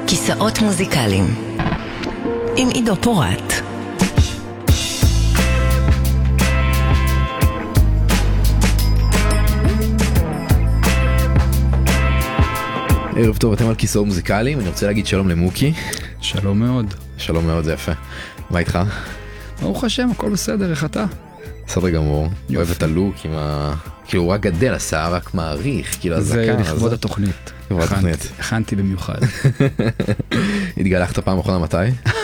כיסאות מוזיקליים עם עידו פורט. ערב טוב, אתם על כיסאות מוזיקליים. אני רוצה להגיד שלום למוקי. שלום מאוד. שלום מאוד, זה יפה. מה איתך? ברוך השם, הכל בסדר, איך אתה? בסדר גמור. אוהב את הלוק עם כאילו הוא רק גדל, השיער רק מעריך, כאילו הזקן. זה לכבוד התוכנית. לכבוד התוכנית. הכנתי במיוחד. התגלחת פעם אחרונה מתי?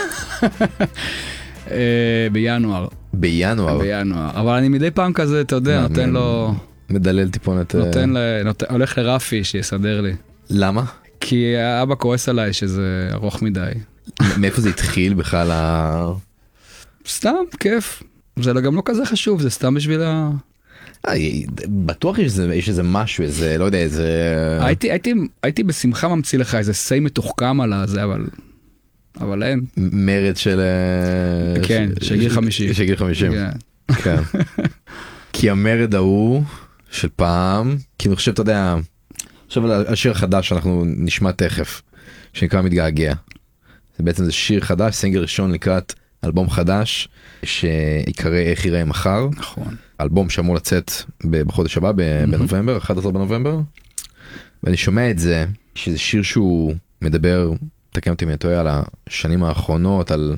בינואר. בינואר? בינואר. אבל אני מדי פעם כזה, אתה יודע, נותן לו... מדלל טיפונת... הולך לרפי שיסדר לי. למה? כי האבא כועס עליי שזה ארוך מדי. מאיפה זה התחיל בכלל? סתם, כיף. זה גם לא כזה חשוב, זה סתם בשביל ה... בטוח יש איזה משהו, איזה, לא יודע, איזה... הייתי בשמחה ממציא לך איזה סי מתוחכם על הזה, אבל אין. מרד של... כן, של גיל 50. של גיל 50. כן. כי המרד ההוא של פעם, כי אני חושב, אתה יודע, עכשיו על השיר החדש שאנחנו נשמע תכף, שנקרא מתגעגע. זה בעצם זה שיר חדש, סינגל ראשון לקראת אלבום חדש, שיקרא איך יראה מחר. נכון. אלבום שאמור לצאת בחודש הבא, בנובמבר, 11 בנובמבר. ואני שומע את זה, שזה שיר שהוא מדבר, תקן אותי אם אני טועה, על השנים האחרונות, על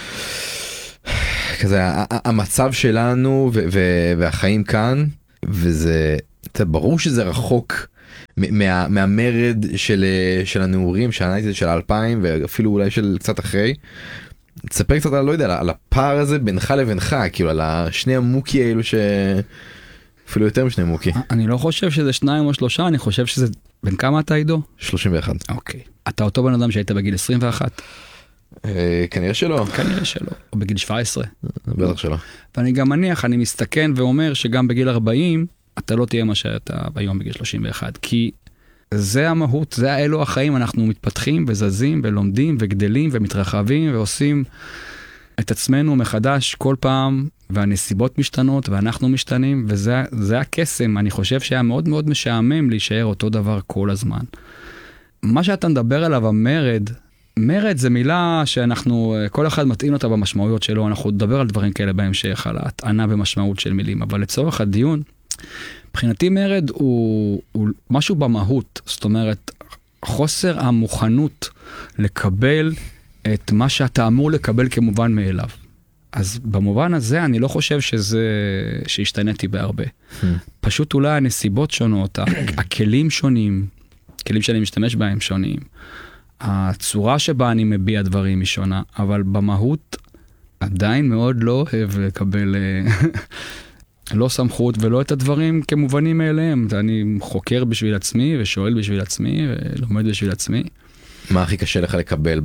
כזה המצב שלנו והחיים כאן, וזה, ברור שזה רחוק מהמרד של הנעורים, של 2000, ואפילו אולי של קצת אחרי. תספר קצת, לא יודע, על הפער הזה בינך לבינך, כאילו על שני המוקי האלו אפילו יותר משני מוקי. אני לא חושב שזה 2 או 3, אני חושב שזה... בין כמה אתה עידו? 31. אוקיי. אתה אותו בן אדם שהיית בגיל 21? כנראה שלא. כנראה שלא. או בגיל 17? בטח שלא. ואני גם מניח, אני מסתכן ואומר שגם בגיל 40, אתה לא תהיה מה שאתה היום בגיל 31. כי זה המהות, זה אלו החיים, אנחנו מתפתחים וזזים ולומדים וגדלים ומתרחבים ועושים את עצמנו מחדש כל פעם, והנסיבות משתנות ואנחנו משתנים, וזה הקסם. אני חושב שהיה מאוד מאוד משעמם להישאר אותו דבר כל הזמן. מה שאתה מדבר עליו, המרד, מרד זה מילה שאנחנו, כל אחד מתאים אותה במשמעויות שלו, אנחנו נדבר על דברים כאלה בהמשך, על ההטענה במשמעות של מילים, אבל לצורך הדיון, מבחינתי מרד הוא משהו במהות, זאת אומרת, חוסר המוכנות לקבל את מה שאתה אמור לקבל כמובן מאליו. אז במובן הזה אני לא חושב שהשתניתי בהרבה. פשוט אולי הנסיבות שונות, הכלים שונים, כלים שאני משתמש בהם שונים, הצורה שבה אני מביע דברים היא שונה, אבל במהות עדיין מאוד לא אוהב לקבל לא סמכות ולא את הדברים כמובנים מאליהם. אני חוקר בשביל עצמי ושואל בשביל עצמי ולומד בשביל עצמי. מה הכי קשה לך לקבל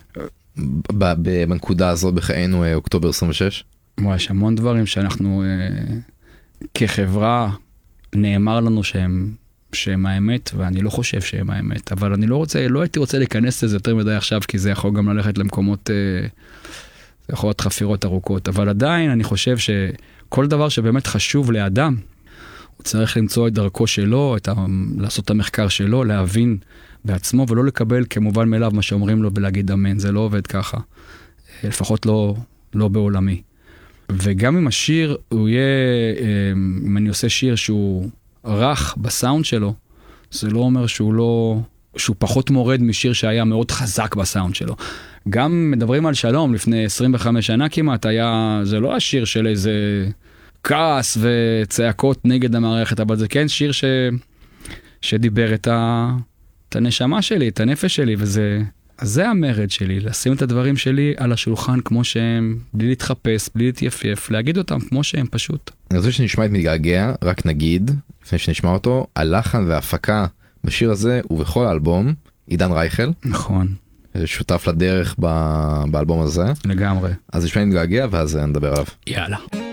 בנקודה הזאת בחיינו אוקטובר 26? יש המון דברים שאנחנו כחברה נאמר לנו שהם האמת, ואני לא חושב שהם האמת, אבל אני לא הייתי רוצה להיכנס לזה יותר מדי עכשיו, כי זה יכול גם ללכת למקומות, זה יכול להיות חפירות ארוכות, אבל עדיין אני חושב שכל דבר שבאמת חשוב לאדם, הוא צריך למצוא את דרכו שלו, לעשות את המחקר שלו, להבין בעצמו, ולא לקבל כמובן מאליו מה שאומרים לו ולהגיד אמן, זה לא עובד ככה. לפחות לא בעולמי. וגם אם השיר, הוא יהיה, אם אני עושה שיר שהוא רך בסאונד שלו, זה לא אומר שהוא פחות מורד משיר שהיה מאוד חזק בסאונד שלו. גם מדברים על שלום, לפני 25 שנה כמעט, זה לא השיר של איזה כעס וצעקות נגד המערכת, אבל זה כן שיר שדיבר את הנשמה שלי, את הנפש שלי, זה המרד שלי, לשים את הדברים שלי על השולחן כמו שהם, בלי להתחפש, בלי להתייפייף, להגיד אותם כמו שהם פשוט. אני רוצה שנשמע את מתגעגע, רק נגיד, לפני שנשמע אותו, הלחן וההפקה בשיר הזה ובכל האלבום, עידן רייכל. נכון. שותף לדרך באלבום הזה. לגמרי. אז נשמע את מתגעגע ואז נדבר עליו. יאללה.